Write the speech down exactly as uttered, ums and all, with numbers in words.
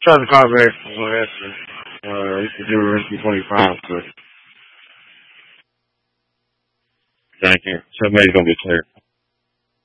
Trying to call back for an answer. Uh, you can do a risky twenty-five, so. Thank you. Somebody's gonna be clear.